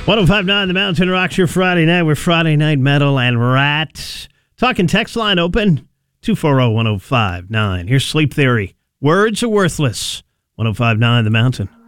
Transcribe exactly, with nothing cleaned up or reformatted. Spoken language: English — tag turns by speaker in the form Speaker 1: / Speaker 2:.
Speaker 1: one oh five point nine The Mountain rocks your Friday night with Friday Night Metal and Rat. Talking text line open, two four zero, one oh five nine. Here's Sleep Theory. Words are worthless. one oh five point nine The Mountain.